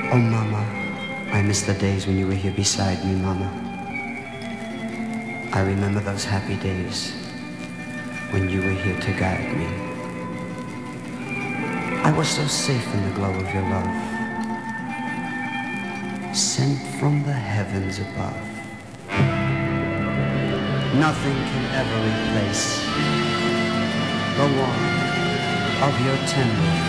Oh, Mama, I miss the days when you were here beside me, Mama. I remember those happy days when you were here to guide me. I was so safe in the glow of your love, sent from the heavens above. Nothing can ever replace the warmth of your tender